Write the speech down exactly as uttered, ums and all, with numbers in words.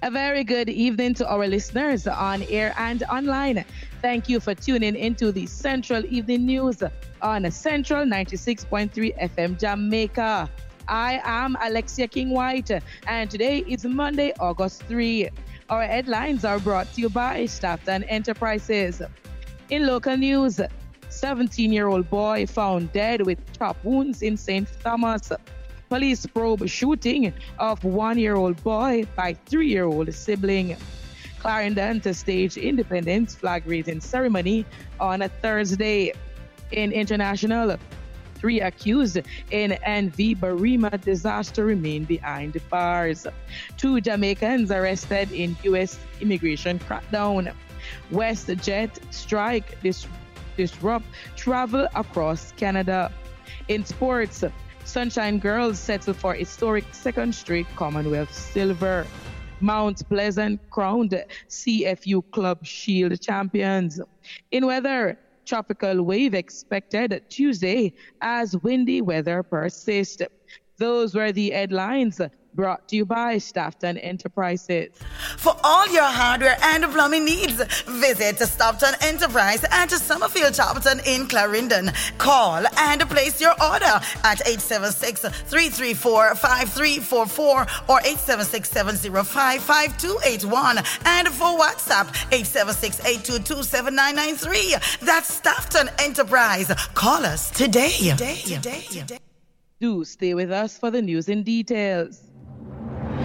A very good evening to our listeners on air and online. Thank you for tuning into the Central Evening News on Central ninety-six point three F M Jamaica. I am Alexia King White, and today is Monday, August third. Our headlines are brought to you by Staffton Enterprises. In local news, seventeen-year-old boy found dead with chop wounds in Saint Thomas. Police probe shooting of one-year-old boy by three-year-old sibling. Clarendon to stage Independence flag raising ceremony on a Thursday. In international, three accused in N V Barima disaster remain behind bars. Two Jamaicans arrested in U S immigration crackdown. WestJet strike dis- disrupt travel across Canada. In sports, Sunshine Girls settle for historic second straight Commonwealth silver. Mount Pleasant crowned C F U Club Shield champions. In weather, tropical wave expected Tuesday as windy weather persists. Those were the headlines brought to you by Staffton Enterprises. For all your hardware and plumbing needs, visit Staffton Enterprise at Summerfield Chopperton in Clarendon. Call and place your order at eight seven six, three three four, five three four four or eight seven six, seven zero five, five two eight one. And for WhatsApp, eight seven six, eight two two, seven nine nine three. That's Staffton Enterprise. Call us today. today. today. today. Do stay with us for the news in details.